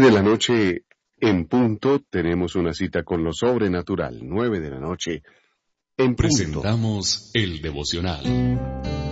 de la noche en punto tenemos una cita con lo sobrenatural. 9 de la noche en punto. Presentamos el devocional.